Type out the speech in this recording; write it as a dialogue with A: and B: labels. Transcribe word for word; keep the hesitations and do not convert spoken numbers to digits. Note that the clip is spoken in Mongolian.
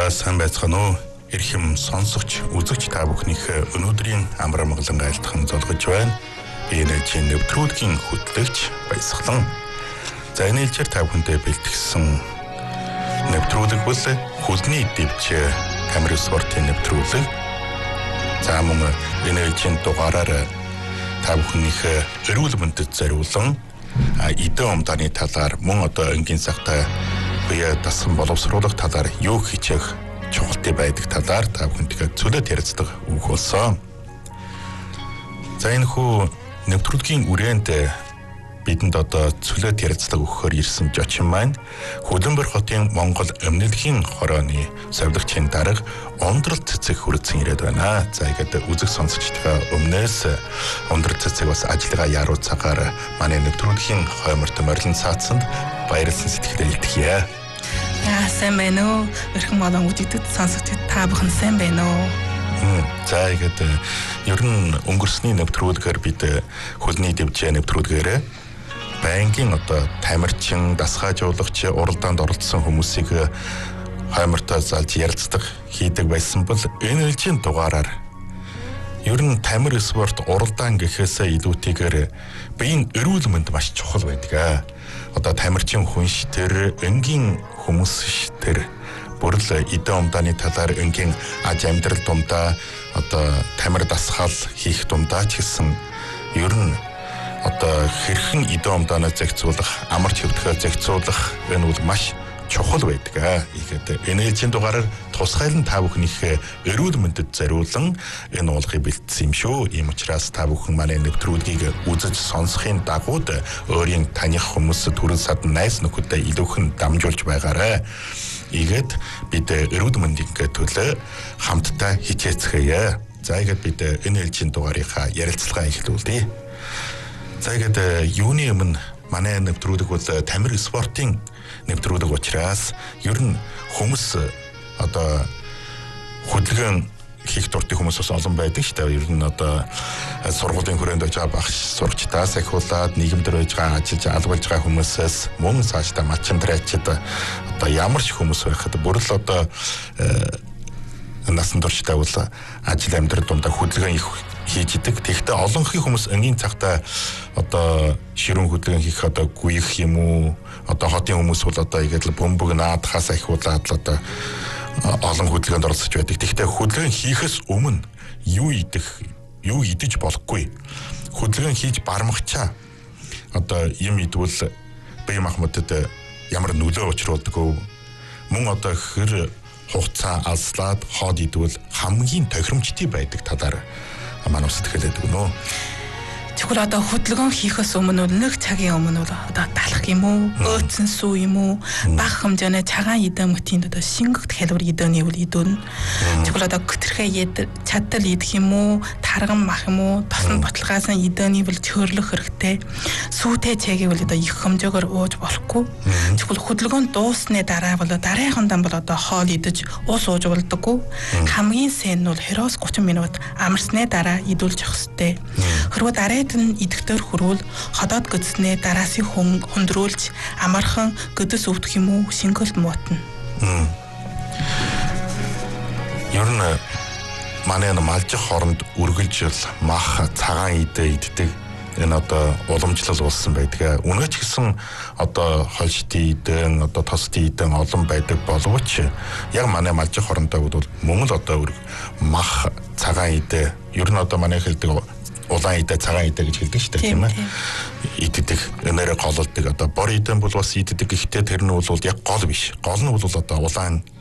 A: За сайн байцгаана уу? Эрхэм сонсогч, үзэгч та бүхнийхээ өнөөдрийн амар амгалан айлтхан золгож байна. Би энэжийн нэвтрүүлгийн хөтлөгч Баясгалан. За энэ хэлээр та бүхэндээ бэлтгэсэн нэвтрүүлэг бол хөлний дэвж камер спортын нэвтрүүлэг. За мөн энэ хэлжийн дугаараар та бүхнийхээ эрүүл мэндэд зориулсан эдэн умдааны талаар мөн одоо энгийн цагтаа бие дасган боловсруулах талаар юу хичээх чухалтай байдаг талаар та бүхэнтэйгээ цөлөөд ярилцдаг үг болсон. За энэ хүү нэвтрүүлгийн үрээнд бидэнд одоо цөлөөд ярилцдаг өгөхөөр ирсэн жочин маань Хөлбөмбөр хотын Монгол өмнөдхийн хорооны совилгчийн дарга Ундрал Цэцэг хүрэлцэн ирээд байна. За ингээд үзэг сонсогчдоо өмнөөс Ундрал Цэцэг бас ажиллагаа яарууцаагаар манай нэвтрүүлгийн хойморт морилон цаацсанд баярлсан сэтгэлээ илтгэе.
B: Яа сайн байна уу? Өрхөн болон үзэгдэд сонсогчид та бүхэн сайн байна уу?
A: За ингээд ер нь өнгөрсний нэвтрүүлгээр бид хөлний дэвжээ нэвтрүүлгээрээ банкын одоо тамирчин, дасгаажуулагч, уралдаанд оролцсон хүмүүсийг хоймортой залж ярилцдаг хийдэг байсан бол энэ хэлжийн дугаараар ер нь тамир спорт уралдаан гэхээсээ илүүтэйгээр биеийн эрүүл мэнд маш чухал байдаг. Одоо тамирчин хүн ш тэр энгийн хүмүүс ш тэр бүр л эдэн умдааны талаар энгийн аж амьдрал дундаа одоо тамир дасгал хийх дундаа ч гэсэн ер нь одоо хэрхэн эдэн умдаанаа зохицуулах, амар хөвтгөө зохицуулах энэ бол маш чухал байдаг. Ихэд энэжийн дугаараар тусгайлан та бүхнийхээ эрүүл мэндэд зориулан энэ уулгыг бэлдсэн юм шүү. Ийм учраас та бүхэн манай нэвтрүүлгийг үзэж сонсохын дагууд өөрийн таних хүмүүс төрөл садан найз нөхөдөө илүүхэн дамжуулж байгаарай. Игээд бид эрүүл мэндийн төлөө хамтдаа хичээцгээе. За игээд бид энэ ээлжийн дугаарынхаа ярилцлагаа эхлүүлье. За игээд юуны өмнө манай нэвтрүүлэг бол тамир спортын нэвтрүүлэг учраас ер нь хүмүүс одоо хөдөлгөөн хийх дуртай хүмүүс бас олон байдаг шүү дээ. Ер нь одоо сургуулийн хүрээнд байж байгаа багш сурагчдаас ахиулаад нийгэмдэр байж байгаа ажиллаж албалж байгаа хүмүүсээс мөн цаашдаа мачандрачид одоо ямар ч хүмүүс байхад бүр л одоо насан туршдаа бол ажил амьдрал дундаа хөдөлгөөн их хийж идэг. Тэгэхдээ олонхын хүмүүс энгийн цагтаа одоо ширүүн хөдөлгөөн хийх одоо гүйх юм уу? Одоо хотын хүмүүс бол одоо игээд л бөмбөг наадахаас ахиулаад л одоо олон хөдөлгөөнд оролцож байдаг. Тэгэхдээ хөдөлгөөн хийхээс өмнө юу идэх, юу идэж болохгүй. Хөдөлгөөн хийж бармагчаа одоо юм идвэл бие махбодод ямар нөлөө учруулдаг вэ? Мөн одоо хэр хугацаа алслаад хоод идвэл хамгийн тохиромжтой байдаг талаар манай сэтгэлээд өгнө.
B: Тэгвэл одоо хөдөлгөөн хийхээс өмнө нэг цагийн өмнө одоо талах юм уу, өөцөн сүү юм уу, бага хэмжээний цагаан эдэн мөтийн одоо шингэгт калори эдэний үл идүүн. Тэгвэл одоо гүтэрхээ чаддал идэх юм уу, тарган мах юм уу, тосон ботлогоос эдэний үл чөрлөх хэрэгтэй. Сүүтэй цэгийг бол одоо их хэмжээгээр ууж болохгүй. Тэгвэл хөдөлгөөн дуусны дараа бол дараахан бол одоо хоол идэж ус ууж болдоггүй. Хамгийн сайн нь бол хироос гучин минут амарсны дараа идүүлж явах хэрэгтэй. Хэрвээ дараа идэвхтэр хөрвөл ходоод гөдснээ дараасын хүн хөндрүүлж амархан гөдөс өвдөх юм уу шингэлт муутна.
A: Ер нь манай малжих хооронд үргэлжил мах цагаан идэ иддэг энэ одоо уламжлал болсон байдаг. Үнэ ч гэсэн одоо хольчтын идэн одоо тосдын идэн олон байдаг боловч яг манай малжих хоорондоо бол мөн л одоо мах цагаан идэ ер нь одоо манай хэлдэг улаан идэ цагаан идэ гэж хэлдэг шүү дээ тийм ээ. Иддэг энээрээ гололдог одоо бор идэн бол бас иддэг гэхдээ тэр нь бол яг гол биш. Гол нь бол одоо улаан